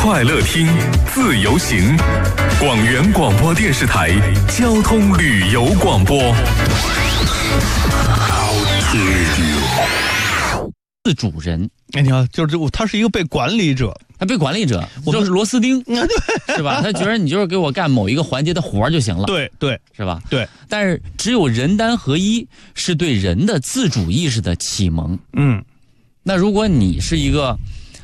快乐听，自由行。广元广播电视台交通旅游广播。 自主人， 你看，就是他是一个被管理者， 他被管理者，就是螺丝钉，是吧？他觉得你就是给我干某一个环节的活就行了， 对， 是吧？ 对。 但是只有人单合一是对人的自主意识的启蒙。那如果你是一个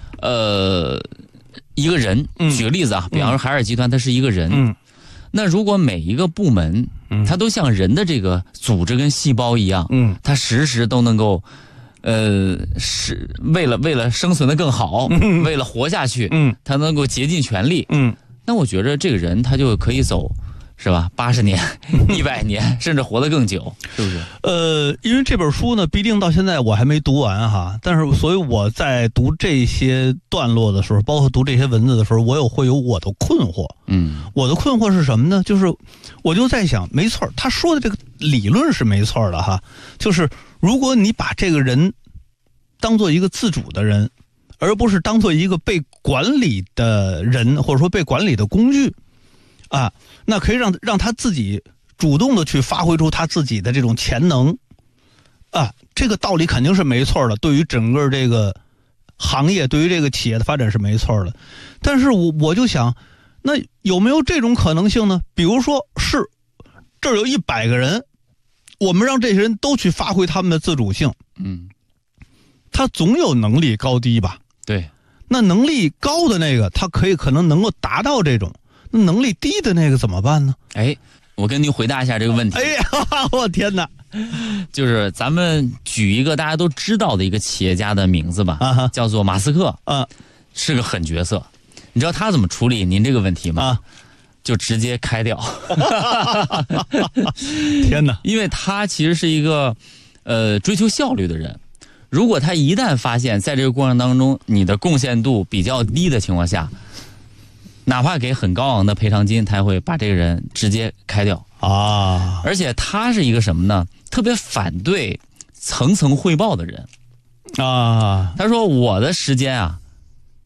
人，举个例子啊，比方说海尔集团，它是一个人，那如果每一个部门，它都像人的这个组织跟细胞一样，它时时都能够。是为了生存的更好，为了活下去，他能够竭尽全力，那我觉得这个人他就可以走，是吧？80年、100年，甚至活得更久，是不是？ 因为这本书呢，必定到现在我还没读完哈，但是所以我在读这些段落的时候，包括读这些文字的时候，会有我的困惑。我的困惑是什么呢？就是我就在想，没错，他说的这个理论是没错的哈，就是如果你把这个人当做一个自主的人，而不是当做一个被管理的人，或者说被管理的工具啊，那可以让他自己主动的去发挥出他自己的这种潜能啊，这个道理肯定是没错的，对于整个这个行业，对于这个企业的发展是没错的。但是我就想，那有没有这种可能性呢？比如说是这儿有100个人，我们让这些人都去发挥他们的自主性，他总有能力高低吧？ 对， 那能力高的那个，他可能能够达到这种，那能力低的那个怎么办呢？ 我跟您回答一下这个问题。 我天哪！ 就是咱们举一个大家都知道的一个企业家的名字吧，叫做马斯克，是个狠角色。你知道他怎么处理您这个问题吗？就直接开掉。 天哪！ 因为他其实是一个追求效率的人。如果他一旦发现在这个过程当中你的贡献度比较低的情况下，哪怕给很高昂的赔偿金，他会把这个人直接开掉啊。而且他是一个什么呢？特别反对层层汇报的人啊。他说我的时间啊